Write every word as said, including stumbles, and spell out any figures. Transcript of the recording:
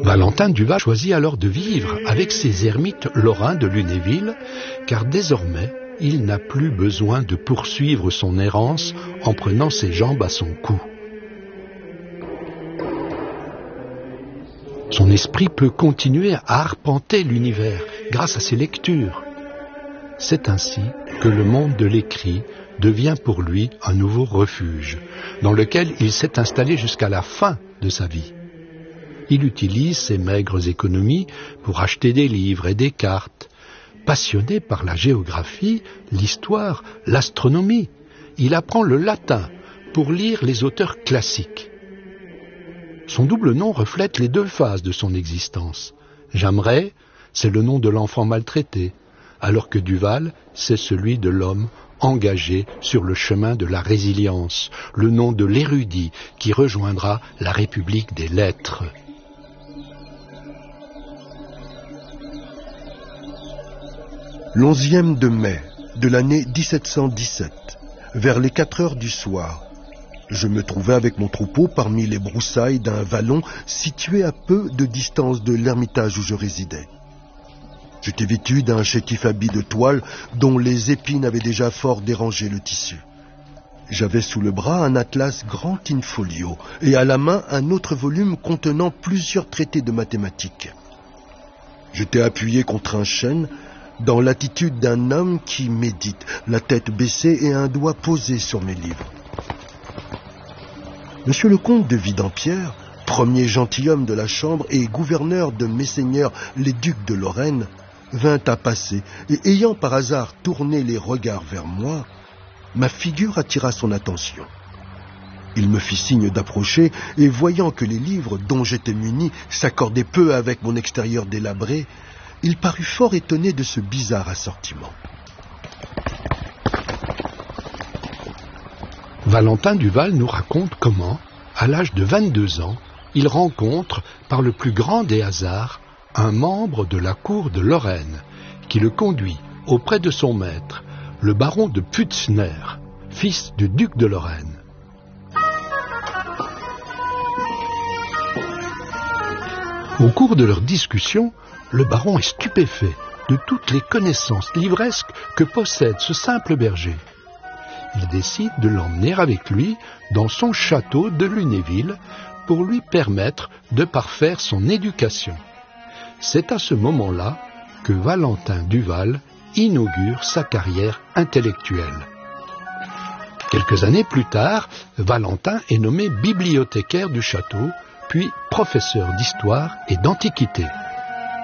Valentin Duval choisit alors de vivre avec ses ermites lorrains de Lunéville, car désormais, il n'a plus besoin de poursuivre son errance en prenant ses jambes à son cou. Son esprit peut continuer à arpenter l'univers grâce à ses lectures. C'est ainsi que le monde de l'écrit devient pour lui un nouveau refuge, dans lequel il s'est installé jusqu'à la fin de sa vie. Il utilise ses maigres économies pour acheter des livres et des cartes. Passionné par la géographie, l'histoire, l'astronomie, il apprend le latin pour lire les auteurs classiques. Son double nom reflète les deux phases de son existence. Jamret, c'est le nom de l'enfant maltraité, alors que Duval, c'est celui de l'homme engagé sur le chemin de la résilience, le nom de l'érudit qui rejoindra la République des lettres. L'onzième de mai de l'année dix-sept cent dix-sept, vers les quatre heures du soir, je me trouvais avec mon troupeau parmi les broussailles d'un vallon situé à peu de distance de l'ermitage où je résidais. J'étais vêtu d'un chétif habit de toile dont les épines avaient déjà fort dérangé le tissu. J'avais sous le bras un atlas grand in folio et à la main un autre volume contenant plusieurs traités de mathématiques. J'étais appuyé contre un chêne, dans l'attitude d'un homme qui médite, la tête baissée et un doigt posé sur mes livres. Monsieur le comte de Vidampierre, premier gentilhomme de la chambre et gouverneur de Messeigneurs les ducs de Lorraine, vint à passer, et ayant par hasard tourné les regards vers moi, ma figure attira son attention. Il me fit signe d'approcher, et voyant que les livres dont j'étais muni s'accordaient peu avec mon extérieur délabré, il parut fort étonné de ce bizarre assortiment. Valentin Duval nous raconte comment, à l'âge de vingt-deux ans, il rencontre, par le plus grand des hasards, un membre de la cour de Lorraine, qui le conduit auprès de son maître, le baron de Pützner, fils du duc de Lorraine. Au cours de leur discussion, le baron est stupéfait de toutes les connaissances livresques que possède ce simple berger. Il décide de l'emmener avec lui dans son château de Lunéville pour lui permettre de parfaire son éducation. C'est à ce moment-là que Valentin Duval inaugure sa carrière intellectuelle. Quelques années plus tard, Valentin est nommé bibliothécaire du château, puis professeur d'histoire et d'antiquité.